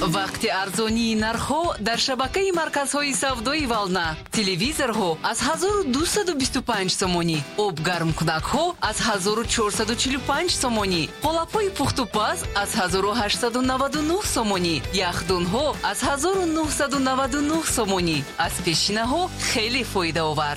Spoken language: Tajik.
вақти арзонии нархҳо дар шабакаи марказҳои савдои Вална. Телевизорҳо аз 1225 сомонӣ, обгармкунакҳо аз 1445 сомонӣ, қолапҳои пухтупаз аз 1899 сомонӣ, яхдунҳо аз 1999 сомонӣ. Аз пешинаҳо хеле фоидаовар.